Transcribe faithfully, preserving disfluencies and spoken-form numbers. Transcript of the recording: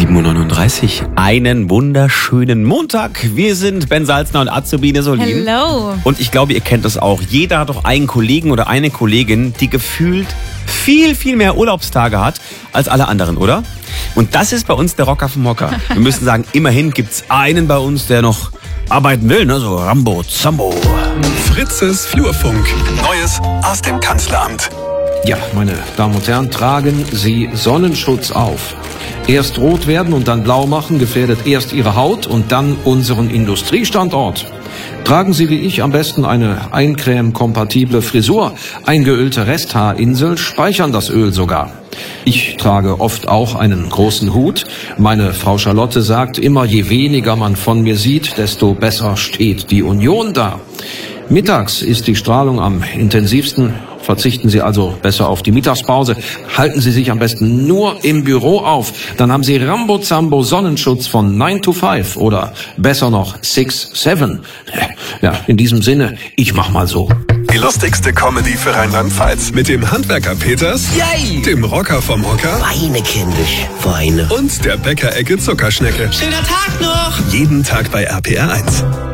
sieben Uhr neununddreißig. Einen wunderschönen Montag. Wir sind Ben Salzner und Azubine Solin. Hello. Und ich glaube, ihr kennt das auch. Jeder hat doch einen Kollegen oder eine Kollegin, die gefühlt viel, viel mehr Urlaubstage hat als alle anderen, oder? Und das ist bei uns der Rocker vom Hocker. Wir müssen sagen, immerhin gibt's einen bei uns, der noch arbeiten will, ne? So Rambo, Zambo. Fritzes Flurfunk. Neues aus dem Kanzleramt. Ja, meine Damen und Herren, tragen Sie Sonnenschutz auf. Erst rot werden und dann blau machen gefährdet erst Ihre Haut und dann unseren Industriestandort. Tragen Sie wie ich am besten eine eincreme-kompatible Frisur. Eingeölte Resthaarinsel speichern das Öl sogar. Ich trage oft auch einen großen Hut. Meine Frau Charlotte sagt immer, je weniger man von mir sieht, desto besser steht die Union da. Mittags ist die Strahlung am intensivsten. Verzichten Sie also besser auf die Mittagspause. Halten Sie sich am besten nur im Büro auf. Dann haben Sie Rambo Zambo Sonnenschutz von nine to five oder besser noch six seven. Ja, in diesem Sinne, ich mach mal so. Die lustigste Comedy für Rheinland-Pfalz mit dem Handwerker Peters, Yay! dem Rocker vom Hocker Weine, kindisch, Weine. und der Bäckerecke Zuckerschnecke. Schöner Tag noch! Jeden Tag bei R P R eins.